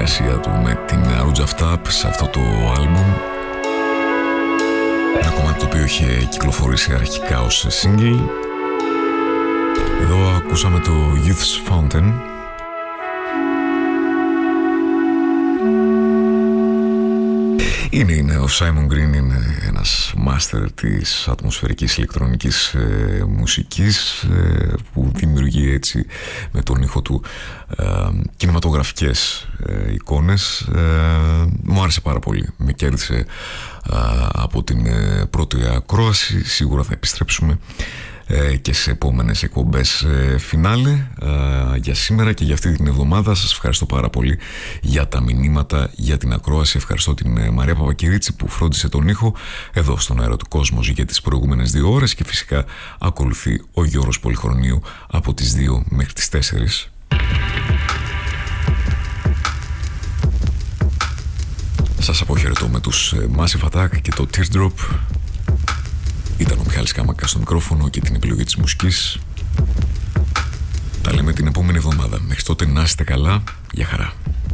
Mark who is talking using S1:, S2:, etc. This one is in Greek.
S1: συνεργασία του με την Aruja Ftap σε αυτό το άλμπουμ. Ένα κομμάτι το οποίο είχε κυκλοφορήσει αρχικά ως single. Εδώ ακούσαμε το Youth's Fountain. Είναι ο Simon Green, είναι ένας μάστερ της ατμοσφαιρικής ηλεκτρονικής μουσικής που δημιουργεί έτσι με τον ήχο του κινηματογραφικές εικόνες. Μου άρεσε πάρα πολύ, με κέρδισε από την πρώτη ακρόαση. Σίγουρα θα επιστρέψουμε και σε επόμενες εκπομπές φινάλε για σήμερα και για αυτή την εβδομάδα. Σας ευχαριστώ πάρα πολύ για τα μηνύματα, για την ακρόαση. Ευχαριστώ την Μαρία Παπακυρίτσι που φρόντισε τον ήχο εδώ στον Αέρα του Κόσμος για τις προηγούμενες 2 ώρες και φυσικά ακολουθεί ο Γιώργος Πολυχρονίου από τις 2 μέχρι τις 4. Σας αποχαιρετώ με τους Massive Attack και το Teardrop. Ήταν ο Μιχάλης Κάμακας στο μικρόφωνο και την επιλογή της μουσικής. Τα λέμε την επόμενη εβδομάδα. Μέχρι τότε να είστε καλά. Γεια χαρά.